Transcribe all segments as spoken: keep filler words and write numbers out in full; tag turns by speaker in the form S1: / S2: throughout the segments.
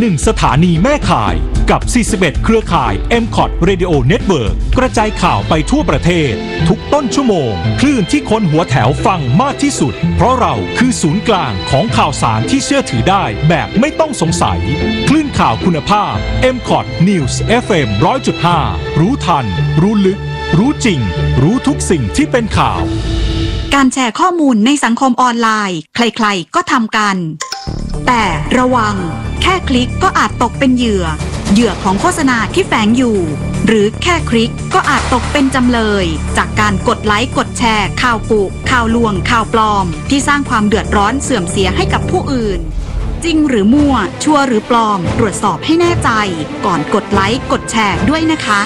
S1: หนึ่งสถานีแม่ข่ายกับสี่สิบเอ็ดเครือข่าย เอ็ม คอ ที Radio Network กระจายข่าวไปทั่วประเทศทุกต้นชั่วโมงคลื่นที่คนหัวแถวฟังมากที่สุดเพราะเราคือศูนย์กลางของข่าวสารที่เชื่อถือได้แบบไม่ต้องสงสัยคลื่นข่าวคุณภาพ เอ็ม คอ ที News เอฟ เอ็ม หนึ่งร้อยจุดห้า รู้ทันรู้ลึกรู้จริงรู้ทุกสิ่งที่เป็นข่าว
S2: การแชร์ข้อมูลในสังคมออนไลน์ใครๆก็ทำกันแต่ระวังแค่คลิกก็อาจตกเป็นเหยื่อเหยื่อของโฆษณาที่แฝงอยู่หรือแค่คลิกก็อาจตกเป็นจำเลยจากการกดไลค์กดแชร์ข่าวกุข่าวลวงข่าวปลอมที่สร้างความเดือดร้อนเสื่อมเสียให้กับผู้อื่นจริงหรือมั่วชัวร์หรือปลอมตรวจสอบให้แน่ใจก่อนกดไลค์กดแชร์ด้วยนะคะ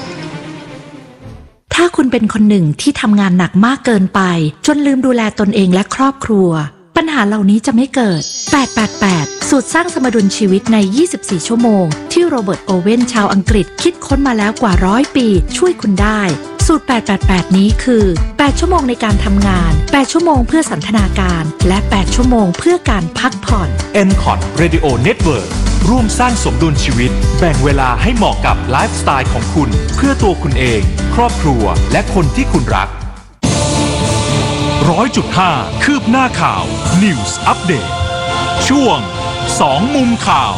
S3: ถ้าคุณเป็นคนหนึ่งที่ทำงานหนักมากเกินไปจนลืมดูแลตนเองและครอบครัวปัญหาเหล่านี้จะไม่เกิดแปด แปด แปดสูตรสร้างสมดุลชีวิตในยี่สิบสี่ชั่วโมงที่โรเบิร์ตโอเว่นชาวอังกฤษคิดค้นมาแล้วกว่าร้อยปีช่วยคุณได้สูตรแปด แปด แปดนี้คือแปดชั่วโมงในการทำงานแปดชั่วโมงเพื่อสันทนาการและแปดชั่วโมงเพื่อการพักผ่อน
S1: เอ็ม คอ ที Radio Network ร่วมสร้างสมดุลชีวิตแบ่งเวลาให้เหมาะกับไลฟ์สไตล์ของคุณเพื่อตัวคุณเองครอบครัวและคนที่คุณรัก หนึ่งร้อยจุดห้า คืบหน้าข่าว News Update ช่วงสองมุมข่าว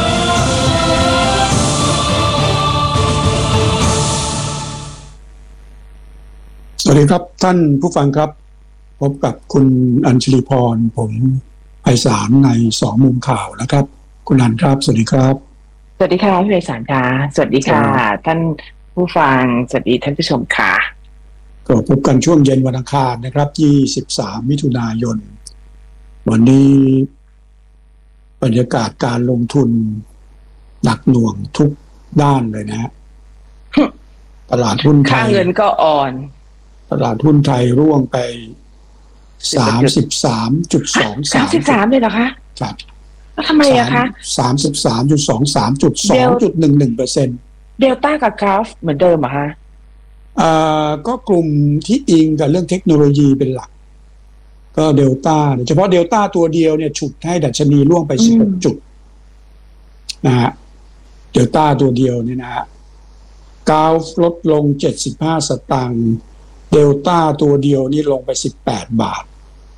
S4: สวัสดีครับท่านผู้ฟังครับพบกับคุณอัญชลีพรผมไพศาลในสองมุมข่าวนะครับคุณอัญครับสวัสดีครับ
S5: สวัสดีค่ะพี่ไพศาลค่ะสวัสดีค่ะท่านผู้ฟังสวัสดีท่านผู้ชมค่ะ
S4: ก็พบกันช่วงเย็นวันอังคารนะครับยี่สิบสามมิถุนายนวันนี้บรรยากาศการลงทุนหนักหน่วงทุกด้านเลยนะฮะตลาดหุ้นไทยค่า
S5: เงินก็อ่อน
S4: ตลาดหุ้นไทยร่วงไป สามสิบสามจุดสองสาม
S5: สามสิบสามเลยเหรอคะ
S4: ครับ
S5: แล้วทำไมอะคะ
S4: สามสิบสามจุดสองสาม จุด สองจุดหนึ่งหนึ่งเปอร์เซ็นต์
S5: เดลต้ากับกราฟเหมือนเดิมเหรอคะ
S4: เอ่อก็กลุ่มที่อิงกับเรื่องเทคโนโลยีเป็นหลักก็เดลต้าเฉพาะเดลต้าตัวเดียวเนี่ยฉุดให้ดัชนีร่วงไปสิบหกจุดนะฮะเดลต้าตัวเดียวเนี่ยนะฮะกราฟลดลงเจ็ดสิบห้าสตางค์เดลต้าตัวเดียวนี่ลงไปสิบแปดบาท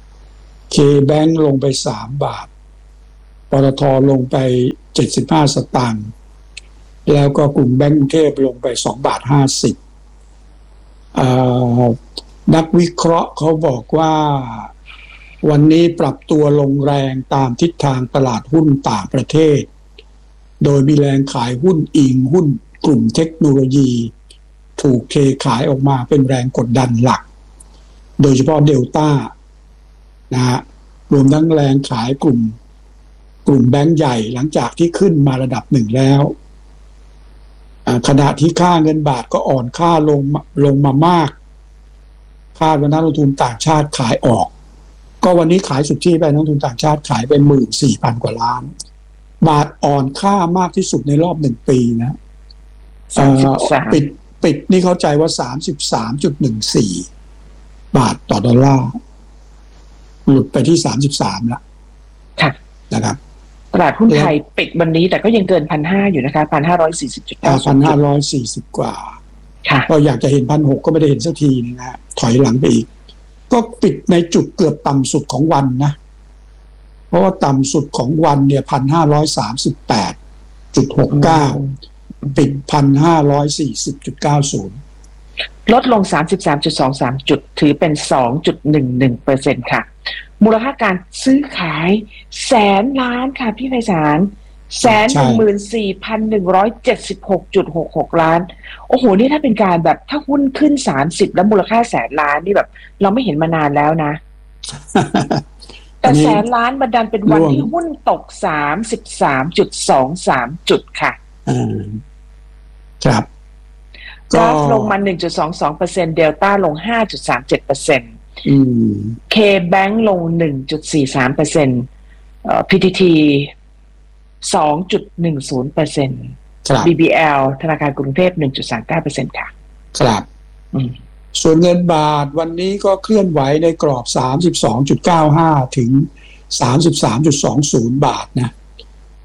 S4: K-Bank ลงไปสามบาทปตทลงไปเจ็ดสิบห้าสตางค์แล้วก็กลุ่มแบงก์กรุงเทพลงไปสองบาทห้าสิบอ่านักวิเคราะห์เขาบอกว่าวันนี้ปรับตัวลงแรงตามทิศทางตลาดหุ้นต่างประเทศโดยมีแรงขายหุ้นอิงหุ้นกลุ่มเทคโนโลยีถูกเทขายออกมาเป็นแรงกดดันหลักโดยเฉพาะเดลต้านะฮะรวมทั้งแรงขายกลุ่มกลุ่มแบงก์ใหญ่หลังจากที่ขึ้นมาระดับหนึ่งแล้วขณะที่ค่าเงินบาทก็อ่อนค่าลงลงมามากคาดว่านักลงทุนต่างชาติขายออกก็วันนี้ขายสุทธิไปนักลงทุนต่างชาติขายไป หนึ่งหมื่นสี่พัน กว่าล้านบาทอ่อนค่ามากที่สุดในรอบหนึ่งปีนะปิดปิดนี่เข้าใจว่า สามสิบสามจุดหนึ่งสี่ บาทต่อดอลลาร์หลุดไปที่สามสิบสามแล้ว
S5: ค่ะ
S4: นะครับ
S5: ตลาดหุ้นไทยปิดวันนี้แต่ก็ยังเกิน หนึ่งพันห้าร้อย อยู่นะคะ หนึ่งพันห้าร้อยสี่สิบจุดเก้า
S4: หนึ่งพันห้าร้อยสี่สิบ กว่า
S5: ค่ะ
S4: ก็อยากจะเห็น หนึ่งพันหกร้อย ก็ไม่ได้เห็นสักทีนึงนะถอยหลังไปอีกก็ปิดในจุดเกือบต่ำสุดของวันนะเพราะว่าต่ำสุดของวันเนี่ย หนึ่งพันห้าร้อยสามสิบแปดจุดหกเก้า ปิด หนึ่งพันห้าร้อยสี่สิบจุดเก้าศูนย์
S5: ลดลง สามสิบสามจุดสองสาม จุดถือเป็น สองจุดหนึ่งหนึ่งเปอร์เซ็นต์ ค่ะมูลค่าการซื้อขายแสนล้านค่ะพี่ไพศาลแสนหนึ่งหมื่นสี่พันหนึ่งร้อยเจ็ดสิบหกจุดหกหกล้านโอ้โหนี่ถ้าเป็นการแบบถ้าหุ้นขึ้นสามสิบแล้วมูลค่าแสนล้านนี่แบบเราไม่เห็นมานานแล้วนะ แต่แสนล้านมันดันเป็นวันที่หุ้นตก สามสิบสามจุดสองสาม จุดค่ะ
S4: อืมครับ
S5: กราฟลงมา หนึ่งจุดสองสองเปอร์เซ็นต์ เดลต้าลง ห้าจุดสามเจ็ดเปอร์เซ็นต์
S4: อืม
S5: K-Bank ลง หนึ่งจุดสี่สามเปอร์เซ็นต์ เอ่อ พี ที ที สองจุดหนึ่งศูนย์เปอร์เซ็นต์
S4: ครับ
S5: บี บี แอล ธนาคารกรุงเทพ หนึ่งจุดสามเก้าเปอร์เซ็นต์ ค่ะ
S4: ครับอืมส่วนเงินบาทวันนี้ก็เคลื่อนไหวในกรอบ สามสิบสองจุดเก้าห้า ถึง สามสิบสามจุดสองศูนย์ บาทนะ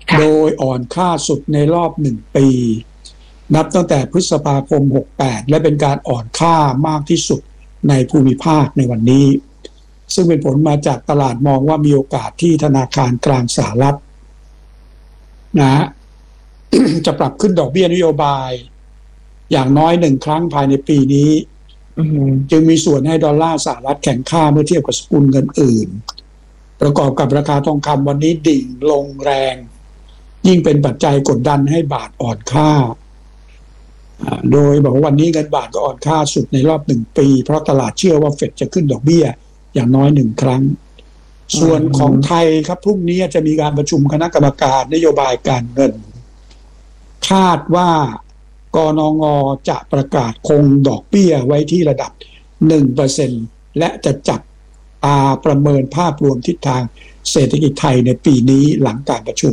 S4: โดยอ่อนค่าสุดในรอบหนึ่งปีนับตั้งแต่พฤษภาคมหกแปดและเป็นการอ่อนค่ามากที่สุดในภูมิภาคในวันนี้ซึ่งเป็นผลมาจากตลาดมองว่ามีโอกาสที่ธนาคารกลางสหรัฐนะ จะปรับขึ้นดอกเบี้ยนโยบายอย่างน้อยหนึ่งครั้งภายในปีนี้จึงมีส่วนให้ดอลลาร์สหรัฐแข็งค่าเมื่อเทียบกับสกุลเงินอื่นประกอบกับราคาทองคำวันนี้ดิ่งลงแรงยิ่งเป็นปัจจัยกดดันให้บาทอ่อนค่าโดยบอกว่าวันนี้เงินบาทก็อ่อนค่าสุดในรอบหนึ่งปีเพราะตลาดเชื่อว่าเฟดจะขึ้นดอกเบี้ยอย่างน้อยหนึ่งครั้งส่วนของไทยครับพรุ่งนี้จะมีการประชุมคณะกรรมการนโยบายการเงินคาดว่ากนง.จะประกาศคงดอกเบี้ยไว้ที่ระดับ หนึ่งเปอร์เซ็นต์ และจะจับตาประเมินภาพรวมทิศทางเศรษฐกิจไทยในปีนี้หลังการประชุม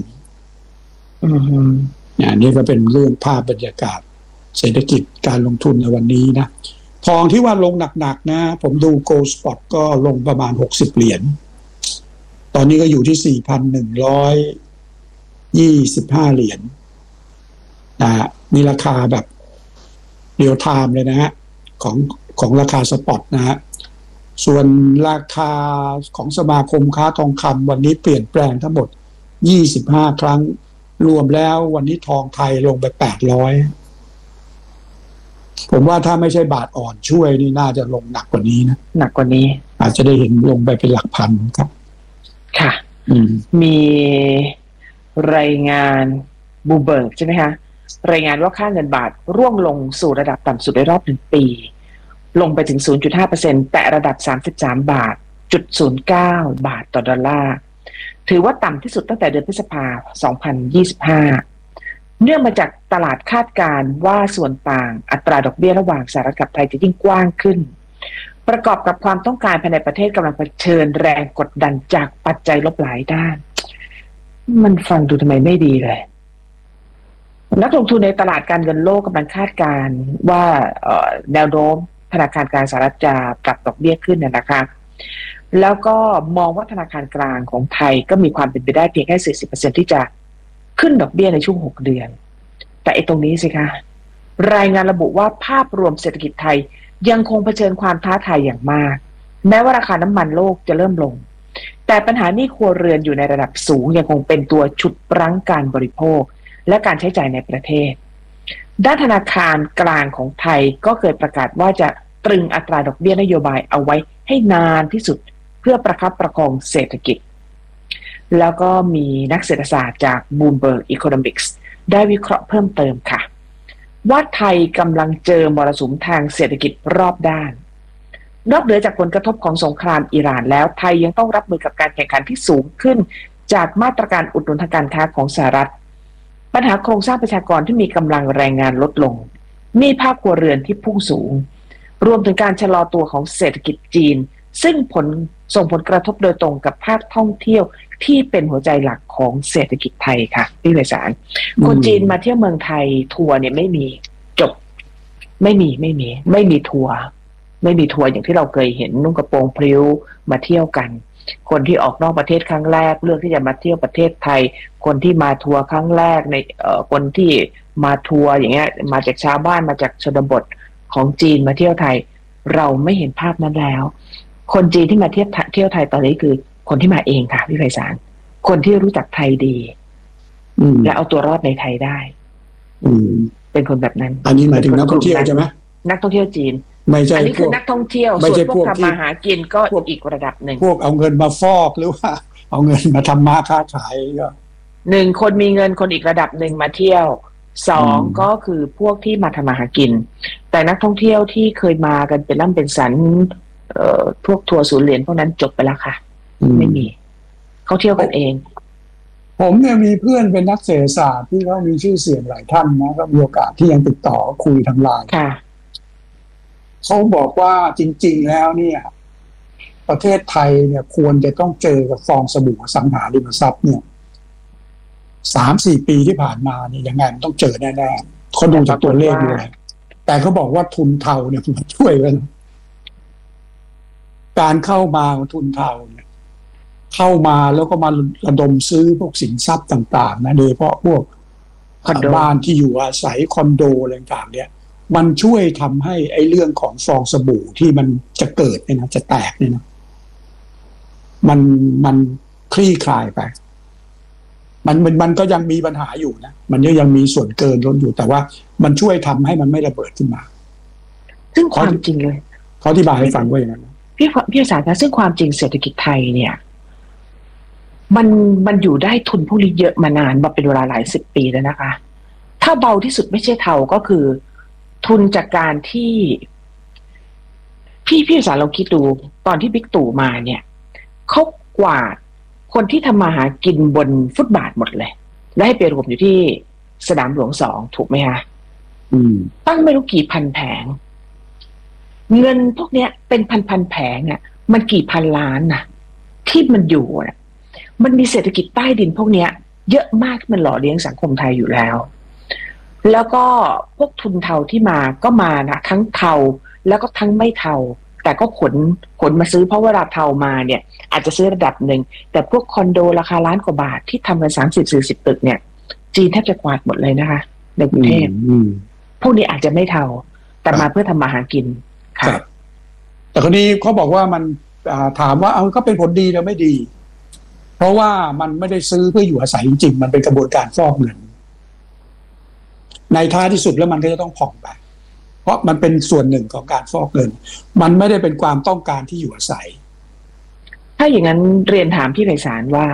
S4: อันนี้ก็เป็นเรื่องภาพบรรยากาศเศรษฐกิจการลงทุนในวันนี้นะทองที่ว่าลงหนักๆนะผมดู Gold Spot ก็ลงประมาณหกสิบเหรียญตอนนี้ก็อยู่ที่ สี่พันหนึ่งร้อยยี่สิบห้า เหรียญนะมีราคาแบบเรียลไทม์เลยนะฮะของของราคาสปอตนะฮะส่วนราคาของสมาคมค้าทองคำวันนี้เปลี่ยนแปลงทั้งหมดยี่สิบห้าครั้งรวมแล้ววันนี้ทองไทยลงไปแปดร้อยผมว่าถ้าไม่ใช่บาทอ่อนช่วยนี่น่าจะลงหนักกว่านี้นะ
S5: หนักกว่านี้
S4: อาจจะได้เห็นลงไปเป็นหลักพันครับ
S5: ค่ะมีรายงานบูเบิร์กใช่ไหมคะรายงานว่าค่าเงินบาทร่วงลงสู่ระดับต่ำสุดในรอบหนึ่งปีลงไปถึง ศูนย์จุดห้าเปอร์เซ็นต์ แตะระดับสามสิบสามบาทจุดศูนย์เก้าบาทต่อดอลลาร์ถือว่าต่ำที่สุดตั้งแต่เดือนพฤษภาคมสองพันยี่สิบห้าเนื่องมาจากตลาดคาดการณ์ว่าส่วนต่างอัตราดอกเบี้ยระหว่างสหรัฐกับไทยจะยิ่งกว้างขึ้นประกอบกับความต้องการภายในประเทศกำลังเผชิญแรงกดดันจากปัจจัยลบหลายด้านมันฟังดูทำไมไม่ดีเลยนักลงทุนในตลาดการเงินโลกกำลังคาดการณ์ว่าแนวโน้มธนาคารกลางสหรัฐจะปรับดอกเบี้ยขึ้นนะคะแล้วก็มองว่าธนาคารกลางของไทยก็มีความเป็นไปได้เพียงแค่ สี่สิบเปอร์เซ็นต์ ที่จะขึ้นดอกเบี้ยในช่วงหกเดือนแต่ไอ้ตรงนี้สิคะรายงานระบุว่าภาพรวมเศรษฐกิจไทยยังคงเผชิญความท้าทายอย่างมากแม้ว่าราคาน้ำมันโลกจะเริ่มลงแต่ปัญหาหนี้ครัวเรือนอยู่ในระดับสูงยังคงเป็นตัวฉุดรั้งการบริโภคและการใช้จ่ายในประเทศด้านธนาคารกลางของไทยก็เคยประกาศว่าจะตรึงอัตราดอกเบี้ยนโยบายเอาไว้ให้นานที่สุดเพื่อประคับประคองเศรษฐกิจแล้วก็มีนักเศรษฐศาสตร์จาก Bloomberg Economics ได้วิเคราะห์เพิ่มเติมค่ะว่าไทยกำลังเจอมรสุมทางเศรษฐกิจรอบด้านนอกเหนือจากผลกระทบของสงครามอิหร่านแล้วไทยยังต้องรับมือกับการแข่งขันที่สูงขึ้นจากมาตรการอุดหนุนทางการค้าของสหรัฐปัญหาโครงสร้างประชากรที่มีกำลังแรงงานลดลงหนี้ภาคครัวเรือนที่พุ่งสูงรวมถึงการชะลอตัวของเศรษฐกิจจีนซึ่งผลส่งผลกระทบโดยตรงกับภาคท่องเที่ยวที่เป็นหัวใจหลักของเศรษฐกิจไทยค่ะพี่ไพศาลคนจีนมาเที่ยวเมืองไทยทัวร์เนี่ยไม่มีจบไม่มีไม่มีไม่มีทัวร์ไม่มีทัวร์อย่างที่เราเคยเห็นนุ่งกระโปรงพลิ้วมาเที่ยวกันคนที่ออกนอกประเทศครั้งแรกเลือกที่จะมาเที่ยวประเทศไทยคนที่มาทัวร์ครั้งแรกในเอ่อคนที่มาทัวร์อย่างเงี้ยมาจากชาวบ้านมาจากชนบทของจีนมาเที่ยวไทยเราไม่เห็นภาพนั้นแล้วคนจีนที่มาเที่ยวเที่ยวไทยตอนนี้คือคนที่มาเองค่ะพี่ไพศาลคนที่รู้จักไทยดีและเอาตัวรอดในไทยได้เป็นคนแบบนั้น
S4: อันนี้หมายถึงนักท่องเที่ยวใช่ไหม
S5: นักท่องเที่ยวจีน
S4: ไม่ใช่
S5: อันนี้คือนักท่องเที่ยวส่วนพวกทำมาหากินก็อีกระดับหนึ่ง
S4: พวกเอาเงินมาฟอกหรือว่าเอาเงินมาทำมาค้าขายก็
S5: หนึ่งคนมีเงินคนอีกระดับหนึ่งมาเที่ยวสองก็คือพวกที่มาทำมาหากินแต่นักท่องเที่ยวที่เคยมากันเป็นล่ำเป็นสันเอ่อพวกทัวร์ศูนย์เหรียญพวกนั้นจบไปแล้วค่ะไม่มีเขาเที่ยวกันเอง
S4: ผมเนี่ยมีเพื่อนเป็นนักเศรษฐศาสตร์ที่เขามีชื่อเสียงหลายท่านนะก็มีโอกาสที่ยังติดต่อคุยทางไลน์เขาบอกว่าจริงๆแล้วเนี่ยประเทศไทยเนี่ยควรจะต้องเจอกับฟองสบู่อสังหาริมทรัพย์เนี่ยสามสี่ปีที่ผ่านมาเนี่ยยังไงมันต้องเจอแน่ๆเขาดูจากตัวเลขด้วยแต่เขาบอกว่าทุนเทาเนี่ยมันช่วยกันการเข้ามาของทุนเทาเนี่ยเข้ามาแล้วก็มาระดมซื้อพวกสินทรัพย์ต่างๆนะโดยเฉพาะพวกบ้านที่อยู่อาศัยคอนโดอะไรต่างๆเนี่ยมันช่วยทำให้ไอ้เรื่องของฟองสบู่ที่มันจะเกิดเนี่ยนะจะแตกเนี่ยนะมันมันคลี่คลายไปมันมันมันก็ยังมีปัญหาอยู่นะมันยังมีส่วนเกินล้นอยู่แต่ว่ามันช่วยทำให้มันไม่ระเบิดขึ้นมา
S5: ซึ่งความจริงเลย
S4: เขาอธิบายให้ฟังว่าอย่างนั้น
S5: พี่พี่อาจารย์นะซึ่งความจริงเศรษฐกิจไทยเนี่ยมันมันอยู่ได้ทุนพวกนี้เยอะมานานมาเป็นเวลาหลายสิบปีแล้วนะคะถ้าเบาที่สุดไม่ใช่เทาก็คือทุนจากการที่พี่พี่อาจารย์เราคิดดูตอนที่บิ๊กตู่มาเนี่ยเขากวาดคนที่ทำมาหากินบนฟุตบาทหมดเลยและให้ไปรวมอยู่ที่สนามหลวงสองถูกไหมคะ
S4: อืม
S5: ตั้งไม่รู้กี่พันแผงเงินพวกเนี้ยเป็นพันพันแผงอ่ะมันกี่พันล้านน่ะที่มันอยู่อ่ะมันมีเศรษฐกิจใต้ดินพวกเนี้ยเยอะมากมันหล่อเลี้ยงสังคมไทยอยู่แล้วแล้วก็พวกทุนเทาที่มาก็มานะทั้งเทาแล้วก็ทั้งไม่เทาแต่ก็ขนขนมาซื้อเพราะเวลาเทามาเนี่ยอาจจะซื้อระดับหนึ่งแต่พวกคอนโดราคาล้านกว่าบาทที่ทำกันสามสิบสี่สิบตึกเนี่ยจีนแทบจะกวาดหมดเลยนะคะในกรุงเทพพวกนี้อาจจะไม่เทาแต่มาเพื่อทำมาหากินค่ะ
S4: แต่คนนี้เขาบอกว่ามันถามว่าเอาก็เป็นผลดีหรือไม่ดีเพราะว่ามันไม่ได้ซื้อเพื่ออยู่อาศัยจริงๆมันเป็นกระบวนการฟอกเงินในท้ายที่สุดแล้วมันก็จะต้องผ่องไปเพราะมันเป็นส่วนหนึ่งของการฟอกเงินมันไม่ได้เป็นความต้องการที่อยู่อาศัย
S5: ถ้าอย่างนั้นเรียนถามพี่ไพศาลว่า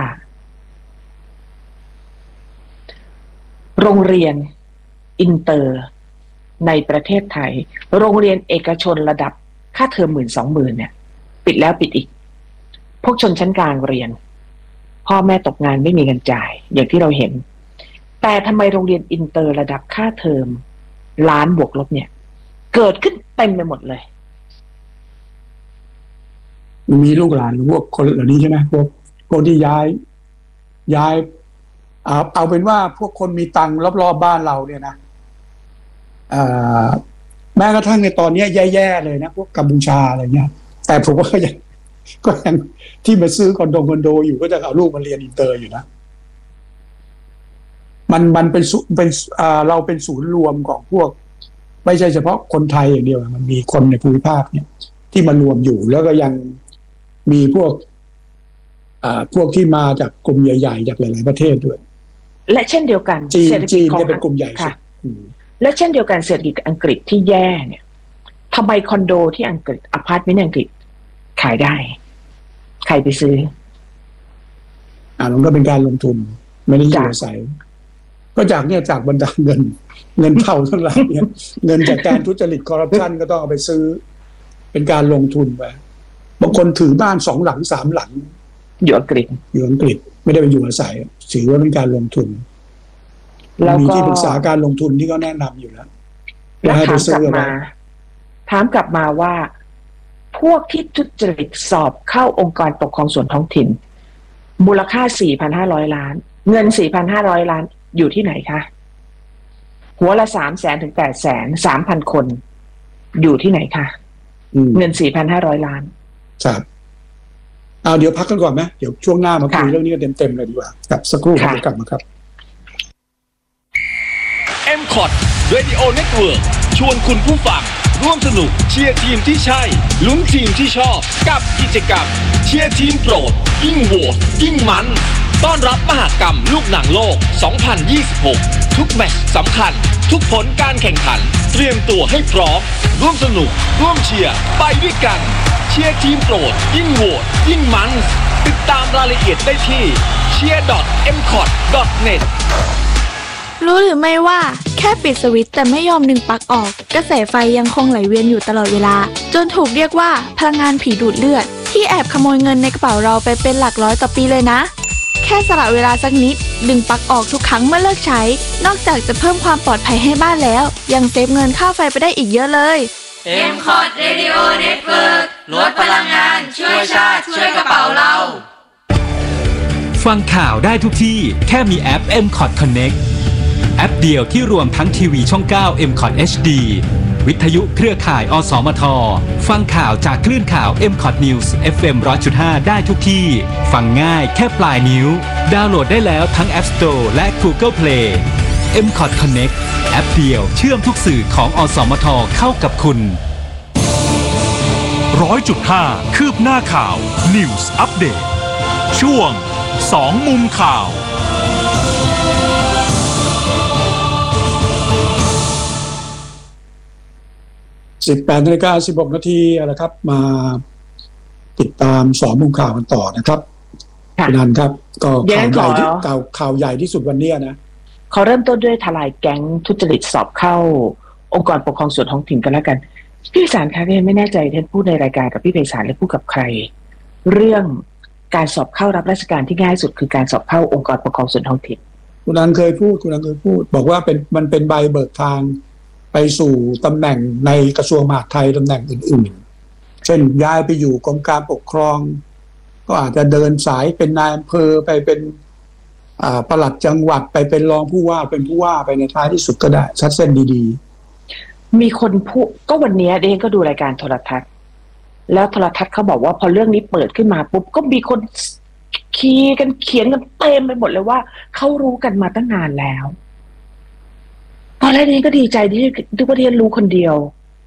S5: โรงเรียนอินเตอร์ในประเทศไทยโรงเรียนเอกชนระดับค่าเทอมหมื่นสองหมื่นเนี่ยปิดแล้วปิดอีกพวกชนชั้นกลางเรียนพ่อแม่ตกงานไม่มีเงินจ่ายอย่างที่เราเห็นแต่ทำไมโรงเรียนอินเตอร์ระดับค่าเทอมล้านบวกลบเนี่ยเกิดขึ้นเต็มไปหมดเลย
S4: มีลูกหลานพวกคนเหล่านี้ใช่ไหมพวกคนที่ย้ายย้ายเอาเอาเป็นว่าพวกคนมีตังค์รอบๆบ้านเราเนี่ยนะแม้กระทั่งในตอนนี้แย่ๆเลยนะพวกกัมพูชาอะไรเงี้ยแต่ผมว่าก็ยังก็ยังที่มาซื้อคอนโดคอนโดอยู่ก็จะเอาลูกมาเรียนอินเตอร์อยู่นะมันมันเป็นเป็นเราเป็นศูนย์รวมของพวกไม่ใช่เฉพาะคนไทยอย่างเดียวมันมีคนในภูมิภาคเนี่ยที่มารวมอยู่แล้วก็ยังมีพวกพวกที่มาจากกลุ่มใหญ่ๆจากหลายๆประเทศด้วย
S5: และเช่นเดียวกัน
S4: จีนจีนเนี่ยเป็นกลุ่มใหญ่ค่ะ
S5: และเช่นเดียวกันเศรษฐกิจอังกฤษที่แย่เนี่ยทำไมคอนโดที่อังกฤษอพาร์ตเมนต์อังกฤษขายได้ใครไปซื้อ
S4: อ่ามันก็เป็นการลงทุนไม่ได้อยู่อาศัยก็จากเนี่ยจากบรรดาเงินเงินเท่าทั้งหลายเนี่ยเงินจากการทุจริตคอร์รัปชันก็ต้องเอาไปซื้อเป็นการลงทุนไปบางคนถือบ้านสองหลังสามหลัง
S5: อยู่อังกฤษ
S4: อยู่อังกฤษไม่ได้ไปอยู่อาศัยถือว่าเป็นการลงทุนแล้วมีที่ปรึกษาการลงทุนที่เขาแนะนำอยู่แล้ว
S5: แล้วถามกลับมาถามกลับมาว่าพวกที่ทุจริตสอบเข้าองค์กรปกครองส่วนท้องถิ่นมูลค่า สี่พันห้าร้อย ล้านเงิน สี่พันห้าร้อย ล้านอยู่ที่ไหนคะหัวละ สามแสน ถึง แปดแสน สามพัน คนอยู่ที่ไหนคะเงิน สี่พันห้าร้อย ล้าน
S4: ครับเอาเดี๋ยวพักกันก่อนไหมเดี๋ยวช่วงหน้ามาคุยเรื่องนี้กันเต็มๆเลยดีกว่าครับสักครู่ครับกลับมาครับ
S1: เอ็ม คอท Radio Network ชวนคุณผู้ฟังร่วมสนุกเชียร์ทีมที่ใช่ลุ้นทีมที่ชอบกับกิจกรรมเชียร์ทีมโปรดยิ่งโหวตยิ่งมันต้อนรับมหกรรมลูกหนังโลกสองพันยี่สิบหกทุกแมตช์สำคัญทุกผลการแข่งขันเตรียมตัวให้พร้อมร่วมสนุกร่วมเชียร์ไปด้วยกันเชียร์ทีมโปรดยิ่งโหวตยิ่งมันติดตามรายละเอียดได้ที่ เชียร์ ดอท เอ็ม คอท ดอท เน็ต
S6: รู้หรือไม่ว่าแค่ปิดสวิตช์แต่ไม่ยอมดึงปลั๊กออกกระแสไฟยังคงไหลเวียนอยู่ตลอดเวลาจนถูกเรียกว่าพลังงานผีดูดเลือดที่แอบขโมยเงินในกระเป๋าเราไปเป็นหลักร้อยต่อปีเลยนะแค่สละเวลาสักนิดดึงปลั๊กออกทุกครั้งเมื่อเลิกใช้นอกจากจะเพิ่มความปลอดภัยให้บ้านแล้วยังเซฟเงินค่าไฟไปได้อีกเยอะเลย
S7: เอ็ม คอท Radio Network ลดพลังงานช่วยชาติช่วยกระเป๋าเรา
S1: ฟังข่าวได้ทุกที่แค่มีแอป เอ็ม คอท Connect แอปเดียวที่รวมทั้งทีวีช่องเก้า เอ็ม คอท เอช ดี
S8: วิทยุเครือข่าย อสมท ฟังข่าวจากคลื่นข่าว เอ็ม คอท News เอฟ เอ็ม หนึ่งร้อยจุดห้า ได้ทุกที่ ฟังง่ายแค่ปลายนิ้ว ดาวน์โหลดได้แล้วทั้ง App Store และ Google Play เอ็ม คอท Connect แอปเดียวเชื่อมทุกสื่อของ อสมท เข้ากับคุณ
S1: ร้อยจุดห้า คืบหน้าข่าว News Update ช่วงสองมุมข่าว
S4: สิบแปดนาฬิกาสิบหกนาทีอะไรครับมาติดตามสองมุมข่าวกันต่อนะครับพี่นันครับก็ข่าวใหญ่ที่ข่าวข่าวใหญ่ที่สุดวันนี้นะ
S5: เขาเริ่มต้นด้วยทลายแก๊งทุจริตสอบเข้าองค์กรปกครองส่วนท้องถิ่นกันแล้วกันพี่ไพศาลคะพี่ไม่แน่ใจท่านพูดในรายการกับพี่ไพศาลหรือพูดกับใครเรื่องการสอบเข้ารับราชการที่ง่ายสุดคือการสอบเข้าองค์กรปกครองส่วนท้องถิ่น
S4: คุณนันเคยพูดคุณนันเคยพูดบอกว่าเป็นมันเป็นใบเบิกทางไปสู่ตำแหน่งในกระทรวงมหาดไทยตำแหน่งอื่นๆเช่นย้ายไปอยู่กรมการปกครองก็อาจจะเดินสายเป็นนายอำเภอไปเป็นปลัดจังหวัดไปเป็นรองผู้ว่าเป็นผู้ว่าไปในท้ายที่สุดก็ได้ชัดเส้นดี
S5: ๆมีคนพูดก็วันนี้เองก็ดูรายการโทรทัศน์แล้วโทรทัศน์เขาบอกว่าพอเรื่องนี้เปิดขึ้นมาปุ๊บก็มีคนคีย์กันเขียนกันเต็มไปหมดเลยว่าเขารู้กันมาตั้งนานแล้วตอนแรกนี้ก็ดีใจที่ทุกประเทศรู้คนเดียว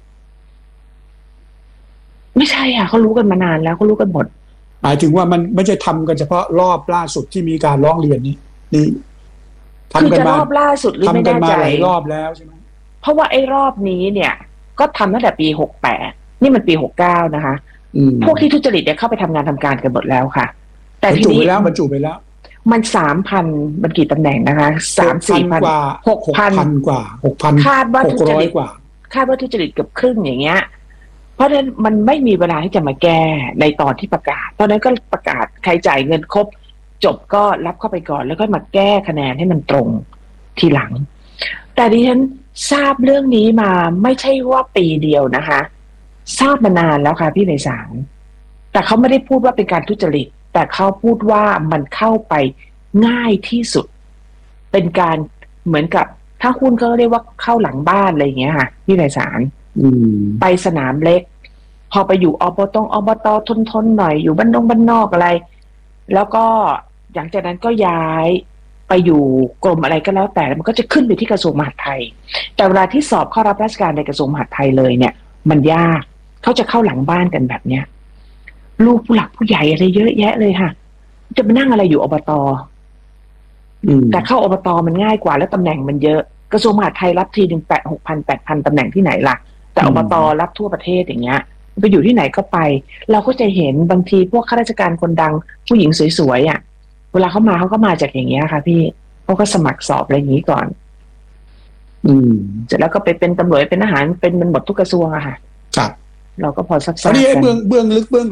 S5: ไม่ใช่อ่ะเขารู้กันมานานแล้วเขารู้กันหมด
S4: หมายถึงว่ามันไม่ใช่ทำกันเฉพาะรอบล่าสุดที่มีการร้องเรียนนี้นี่
S5: ทำกันมารอบล่าสุดหรือไม่แน่ใจ
S4: หลายรอบแล้วใช่ไหม
S5: เพราะว่าไอ้รอบนี้เนี่ยก็ทำตั้งแต่ปีหกแปดนี่มันปีหกเก้านะคะพวกที่ทุจริตเนี่ยเข้าไปทำงานทำการกันหมดแล้วค่ะแต่ทีนี้
S4: บรรจุไปแล้วบรรจุไปแล้ว
S5: มันสามพันมันกี่ตำแหน่งนะคะสามสี่พัน
S4: กว่าหกพันกว่าหกพัน
S5: คาดว่าทุจริตกว่าคาดว่าทุจริตเกือบครึ่งอย่างเงี้ยเพราะฉะนั้นมันไม่มีเวลาที่จะมาแก้ในตอนที่ประกาศตอนนั้นก็ประกาศใครจ่ายเงินครบจบก็รับเข้าไปก่อนแล้วก็มาแก้คะแนนให้มันตรงทีหลังแต่ดิฉันทราบเรื่องนี้มาไม่ใช่ว่าปีเดียวนะคะทราบมานานแล้วค่ะพี่ไพศาลแต่เขาไม่ได้พูดว่าเป็นการทุจริตแต่เขาพูดว่ามันเข้าไปง่ายที่สุดเป็นการเหมือนกับถ้าหุ้นก็เรียกว่าเข้าหลังบ้านอะไรอย่างเงี้ยค่ะพี่ไพศาลไปสนามเล็กพอไปอยู่อบตอบตทนทนหน่อยอยู่บ้านนงบ้านนอกอะไรแล้วก็หลังจากนั้นก็ย้ายไปอยู่กรมอะไรก็แล้วแต่มันก็จะขึ้นไปที่กระทรวงมหาดไทยแต่เวลาที่สอบเข้ารับราชการในกระทรวงมหาดไทยเลยเนี่ยมันยากเขาจะเข้าหลังบ้านกันแบบเนี้ยลูกผู้หลักผู้ใหญ่อะไรเยอะแยะเลยค่ะจะไปนั่งอะไรอยู่อบตแต่เข้าอบตมันง่ายกว่าแล้วตำแหน่งมันเยอะกระทรวงมหาดไทยรับทีหนึ่งแปดหกพันแปดพันตำแหน่งที่ไหนล่ะแต่อบตรับทั่วประเทศอย่างเงี้ยไปอยู่ที่ไหนก็ไปเราก็จะเห็นบางทีพวกข้าราชการคนดังผู้หญิงสวยๆอ่ะเวลาเขามาเขาก็มาจากอย่างเงี้ยค่ะพี่เขาก็สมัครสอบอะไรอย่างนี้ก่อนอืมเสร็จแล้วก็ไปเป็นตำรวจเป็นทหารเป็นมันหมดทุกกระทรวงอะค่ะ
S4: ครับ
S5: เราก็พอซักๆ
S4: อันนี้เบื้องเบื้องลึกเบื้อง